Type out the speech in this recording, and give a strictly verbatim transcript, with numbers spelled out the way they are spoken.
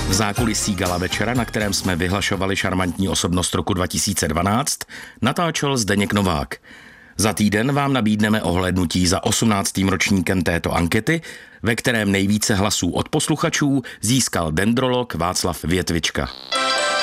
V zákulisí gala večera, na kterém jsme vyhlašovali šarmantní osobnost roku dva tisíce dvanáct, natáčel Zdeněk Novák. Za týden vám nabídneme ohlédnutí za osmnáctým ročníkem této ankety, ve kterém nejvíce hlasů od posluchačů získal dendrolog Václav Větvička.